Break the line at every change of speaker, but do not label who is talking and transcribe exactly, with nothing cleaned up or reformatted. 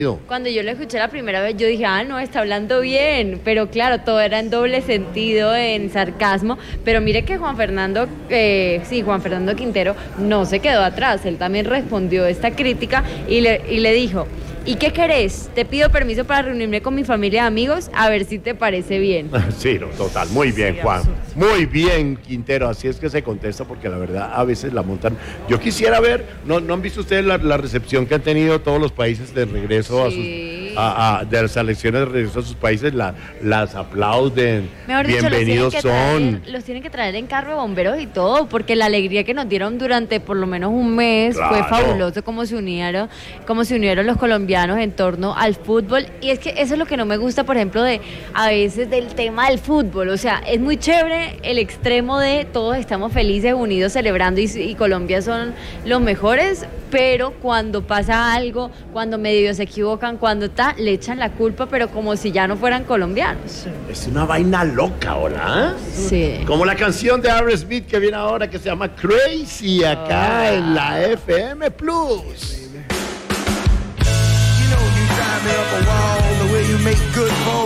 Cuando yo lo escuché la primera vez, yo dije, ah, no, está hablando bien. Pero claro, todo era en doble sentido, en sarcasmo. Pero mire que Juan Fernando, eh, sí, Juan Fernando Quintero no se quedó atrás. Él también respondió esta crítica y le, y le dijo, ¿y qué querés? Te pido permiso para reunirme con mi familia y amigos, a ver si te parece bien.
Sí, no, total, muy bien,
Sí,
Juan.
absurdo.
Muy bien, Quintero, así es que se contesta porque la verdad a veces la montan. Yo quisiera ver, ¿no, no han visto ustedes la, la recepción que han tenido todos los países de regreso
Sí.
a sus, a, a- de las selecciones de regreso a sus países? La, las aplauden,
Mejor dicho,
bienvenidos
los tienen, que
son.
traer, los tienen que traer en carro de bomberos y todo, porque la alegría que nos dieron durante por lo menos un mes fue
Claro.
fabuloso, cómo se unieron, cómo se unieron los colombianos en torno al fútbol. Y es que eso es lo que no me gusta, por ejemplo, de a veces del tema del fútbol. O sea, es muy chévere el extremo de todos estamos felices, unidos, celebrando y, y Colombia son los mejores, pero cuando pasa algo, cuando medio se equivocan, cuando está, le echan la culpa, pero como si ya no fueran colombianos.
Es una vaina loca, ¿hola?
Sí.
Como la canción de Aerosmith que viene ahora que se llama Crazy acá
Ah.
en la F M Plus.
You know you drive me up a wall the way you make good phone